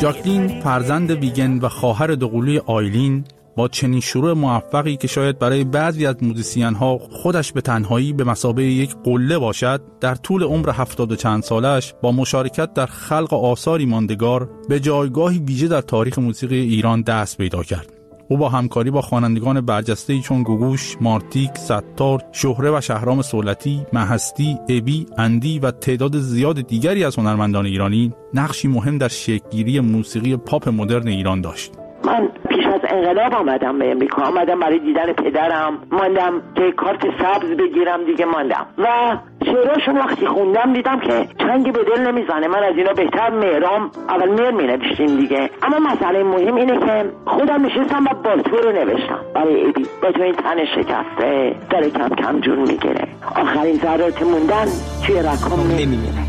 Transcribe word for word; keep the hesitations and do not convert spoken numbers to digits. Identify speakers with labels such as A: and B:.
A: جاکلین فرزند ویگن و خواهر دوقلوی آیلین با چنین شروع موفقی که شاید برای بعضی از موزیسین‌ها خودش به تنهایی به مثابه یک قله باشد، در طول عمر هفتاد و چند سالش با مشارکت در خلق آثاری ماندگار به جایگاهی ویژه در تاریخ موسیقی ایران دست پیدا کرد. او با همکاری با خوانندگان برجسته‌ای چون گوگوش، مارتیک، ستار، شهره و شهرام سولتی، مهستی، ابی، اندی و تعداد زیاد دیگری از هنرمندان ایرانی نقشی مهم در شکل‌گیری موسیقی پاپ مدرن ایران داشت.
B: من پیش از انقلاب آمدم به امریکا، آمدم برای دیدن پدرم، ماندم که کارت سبز بگیرم، دیگه ماندم و شعراشون وقتی خوندم دیدم که چنگی به دل نمیزنه. من از اینا بهتر مهرام اول مهر می نوشتیم دیگه. اما مسئله مهم اینه که خودم نشستم و بالتو رو نوشتم برای ابی. با تو این تن شکسته داره کم کم جون میگیره، آخرین ذرات موندن توی رکام نمیمیره.